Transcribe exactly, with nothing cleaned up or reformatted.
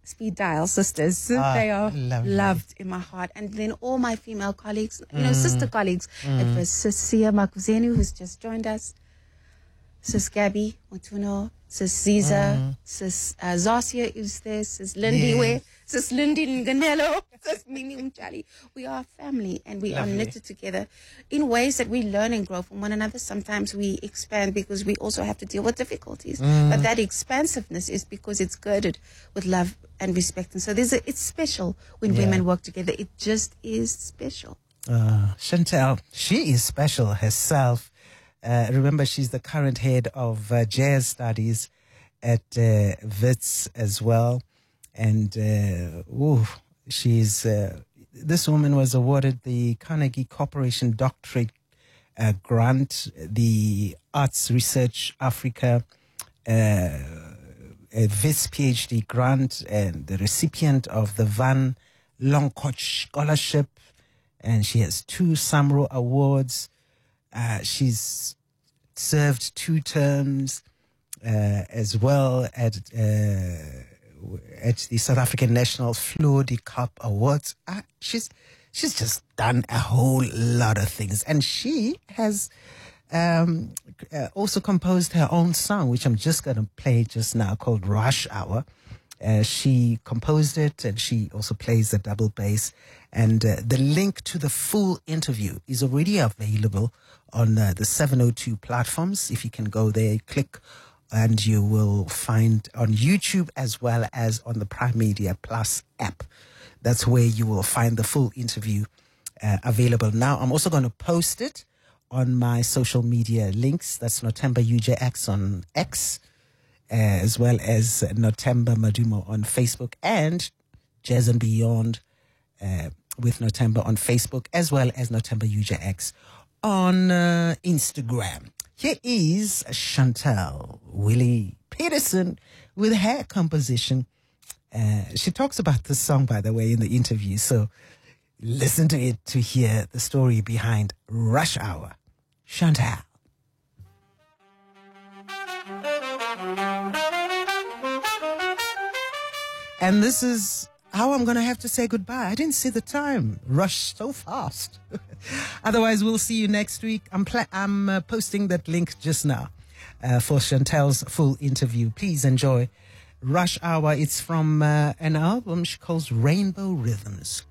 Speed Dial sisters. Ah, they are lovely. loved in my heart. And then all my female colleagues, you know, mm. sister colleagues. Mm. It was Sis Sia Makuzenu, who's just joined us. Sis Gabby Motuno, Sis Ziza, mm. Sis uh, Zasia is there, Sis Lindy yes. Sis Lindy Nganello, Sis Mimi Umchali. We are family and we Lovely. Are knitted together in ways that we learn and grow from one another. Sometimes we expand because we also have to deal with difficulties. Mm. But that expansiveness is because it's girded with love and respect. And so there's a, it's special when yeah. women work together. It just is special. Uh, Chantel, she is special herself. Uh, remember, she's the current head of uh, jazz studies at uh, Wits as well. And uh, ooh, she's uh, this woman was awarded the Carnegie Corporation Doctorate uh, Grant, the Arts Research Africa uh, a Wits PhD grant, and the recipient of the Van Lonkoch Scholarship. And she has two SAMRO awards. Uh, she's served two terms uh, as well at uh, at the South African National Fleur-de Cup Awards. Uh, she's she's just done a whole lot of things, and she has um, uh, also composed her own song, which I'm just going to play just now, called Rush Hour. Uh, she composed it, and she also plays the double bass. And uh, the link to the full interview is already available on uh, the seven oh two platforms. If you can go there, click, and you will find on YouTube as well as on the Prime Media Plus app. That's where you will find the full interview uh, available. Now, I'm also going to post it on my social media links. That's Notemba U J X on X, as well as Notemba Madumo on Facebook, and Jazz and Beyond uh, with Notemba on Facebook, as well as Notemba U J X on uh, Instagram. Here is Chantel Willie Peterson with her composition. Uh, she talks about this song, by the way, in the interview. So listen to it to hear the story behind Rush Hour. Chantel. And this is how I'm going to have to say goodbye. I didn't see the time. Rushed so fast. Otherwise, we'll see you next week. I'm, pla- I'm uh, posting that link just now uh, for Chantel's full interview. Please enjoy Rush Hour. It's from uh, an album she calls Rainbow Rhythms.